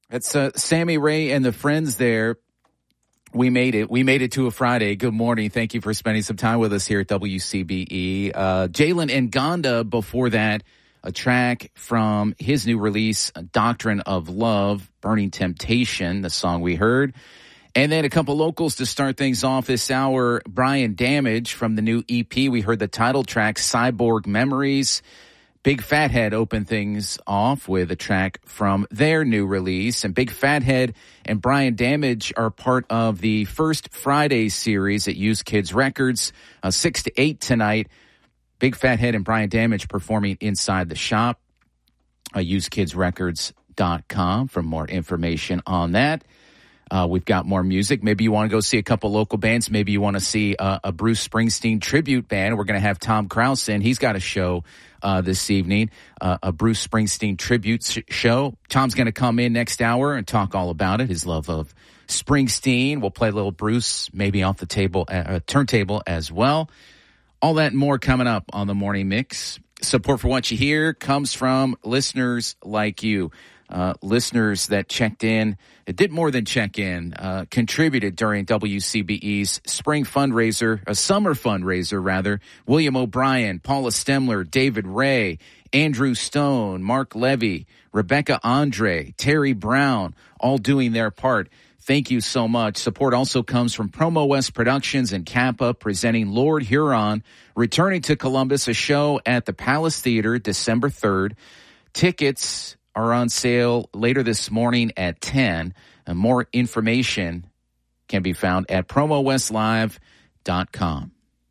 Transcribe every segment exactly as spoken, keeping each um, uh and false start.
It's uh, Sammy Ray and the friends there. We made it. We made it to a Friday. Good morning. Thank you for spending some time with us here at W C B E. Uh, Jalen Nganda before that, a track from his new release, Doctrine of Love, Burning Temptation, the song we heard. And then a couple locals to start things off this hour. Brian Damage from the new E P. We heard the title track, Cyborg Memories. Big Fathead opened things off with a track from their new release. And Big Fathead and Brian Damage are part of the First Friday series at Used Kids Records, uh, six to eight tonight. Big Fathead and Brian Damage performing inside the shop, uh, used kids records dot com for more information on that. Uh, we've got more music. Maybe you want to go see a couple local bands. Maybe you want to see uh, a Bruce Springsteen tribute band. We're going to have Tom Krause in. He's got a show uh, this evening, uh, a Bruce Springsteen tribute sh- show. Tom's going to come in next hour and talk all about it, his love of Springsteen. We'll play a little Bruce, maybe off the table, uh, turntable as well. All that and more coming up on the Morning Mix. Support for what you hear comes from listeners like you. Uh, listeners that checked in, it did more than check in, uh, contributed during W C B E's spring fundraiser, a summer fundraiser rather. William O'Brien, Paula Stemler, David Ray, Andrew Stone, Mark Levy, Rebecca Andre, Terry Brown, all doing their part. Thank you so much. Support also comes from Promo West Productions and Kappa, presenting Lord Huron, returning to Columbus, a show at the Palace Theater December third. Tickets are on sale later this morning at ten. And more information can be found at promo west live dot com.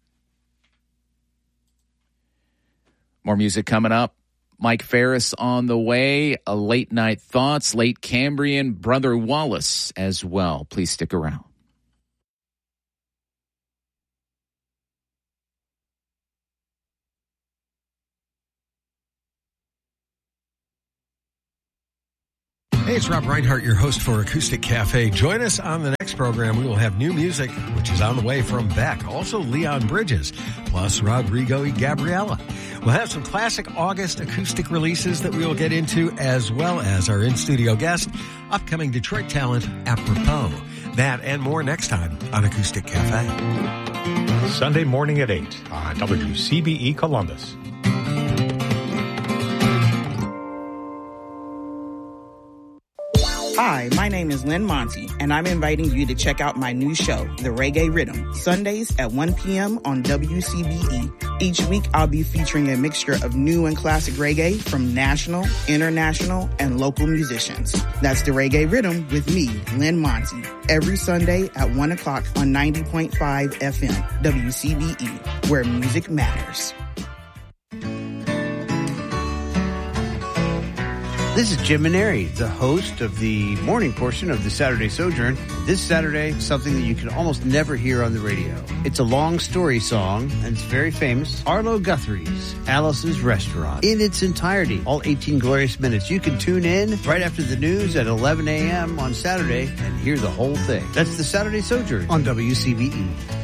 More music coming up. Mike Ferris on the way. A late night thoughts, late Cambrian, Brother Wallace as well. Please stick around. Hey, it's Rob Reinhart, your host for Acoustic Cafe. Join us on the next program. We will have new music, which is on the way from Beck. Also, Leon Bridges, plus Rodrigo y Gabriela. We'll have some classic August acoustic releases that we will get into, as well as our in-studio guest, upcoming Detroit talent, Apropos. That and more next time on Acoustic Cafe. Sunday morning at eight on W C B E Columbus. Hi, my name is Lynn Monty, and I'm inviting you to check out my new show, The Reggae Rhythm, Sundays at one p.m. on W C B E. Each week, I'll be featuring a mixture of new and classic reggae from national, international, and local musicians. That's The Reggae Rhythm with me, Lynn Monty, every Sunday at one o'clock on ninety point five F M, W C B E, where music matters. This is Jim Maneri, the host of the morning portion of the Saturday Sojourn. This Saturday, something that you can almost never hear on the radio. It's a long story song, and it's very famous. Arlo Guthrie's Alice's Restaurant. In its entirety, all eighteen glorious minutes. You can tune in right after the news at eleven a.m. on Saturday and hear the whole thing. That's the Saturday Sojourn on W C B E.